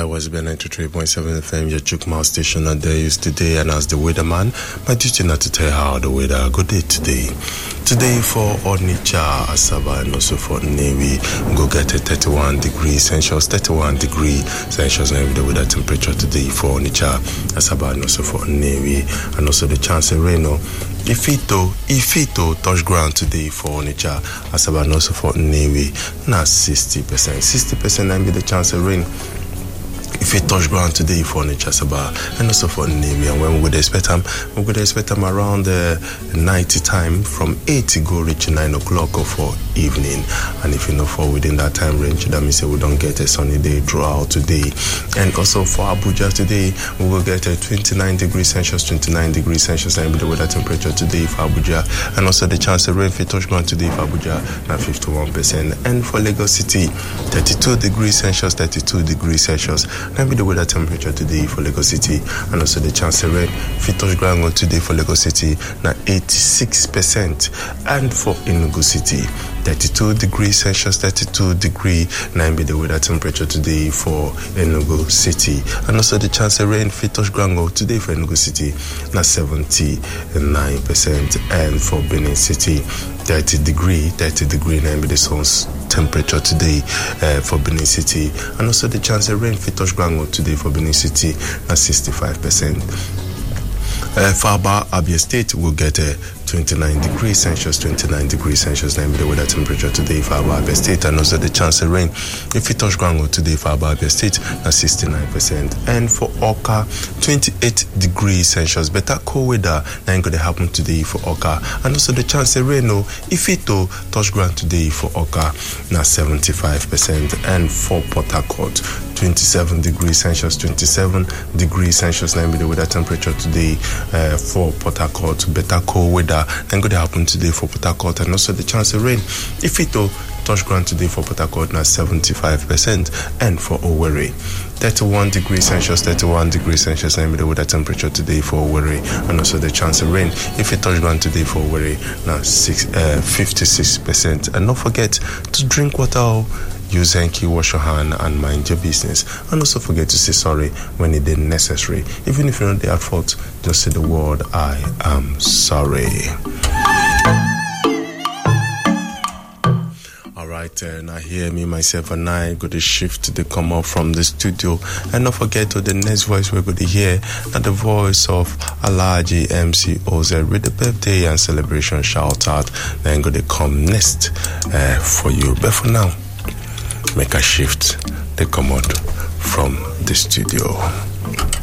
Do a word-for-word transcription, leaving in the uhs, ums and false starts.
West Bend ninety-three point seven F M, your Chukma station, and there is today. And as the weatherman, my duty not to tell you how the weather good day today. Today for Onitsha, Asaba, and also for Navy, go get a thirty-one degrees Celsius, thirty-one degrees Celsius, and the weather temperature today for Onitsha, Asaba, and also for Navy, and also the chance of rain. Ifito, Ifito touch ground today for Onitsha, Asaba, and also for Navy, now sixty percent, sixty percent, and be the chance of rain. If it touch ground today for Onitsha, Asaba, and also for Navy, and when we would expect them, we would expect them around the uh, night time from eight to go reach nine o'clock or for evening. And if you know fall within that time range, that means we don't get a sunny day throughout today. And also for Abuja today, we will get a twenty-nine degrees Celsius, twenty-nine degrees Celsius, and be the weather temperature today for Abuja. And also the chance of rain if it touch ground today for Abuja, now fifty-one percent. And for Lagos City, thirty-two degrees Celsius, thirty-two degrees Celsius. That be the weather temperature today for Lagos City, and also the chance of rain if it touch ground today for Lagos City, now eighty-six percent. And for Enugu City, thirty-two degrees Celsius, thirty-two degree, nine be the weather temperature today for Enugu City, and also the chance of rain if it touch ground today for Enugu City, now seventy-nine percent. And for Benin City, thirty degree, thirty degree, nine be the sun's temperature today uh, for Benin City, and also the chance of rain if it touch ground today for Benin City, now sixty-five percent. Uh, Faba, Abia State will get a twenty-nine degrees Celsius, twenty-nine degrees Celsius, nine the weather temperature today for Abia State, and also the chance of rain if it touch ground today for Abia State, that's sixty-nine percent. And for Oka, twenty-eight degrees Celsius, better cold weather now going to happen today for Oka, and also the chance of rain if it touch ground today for Oka, now seventy-five percent. And for Port Harcourt, twenty-seven degrees Celsius, twenty-seven degrees Celsius, now the weather temperature today uh, for Port Harcourt, better cold weather then going to happen today for Port Harcourt, and also the chance of rain if it touch ground today for Port Harcourt, now seventy-five percent. And for Owerri, thirty-one degrees Celsius, thirty-one degrees Celsius, and the weather temperature today for Owerri, and also the chance of rain if it touch ground today for Owerri, now six, uh, fifty-six percent. And don't forget to drink water, use hanky, wash your hand, and mind your business. And also forget to say sorry when it is necessary. Even if you're not there at fault, just say the word, I am sorry. Alright, uh, now hear me, myself, and I go to shift to come up from the studio. And don't forget to the next voice we're going to hear, and the voice of Alhaji M C Oz with the birthday and celebration shout out. Then going to come next uh, for you. But for now, make a shift, they come out from the studio.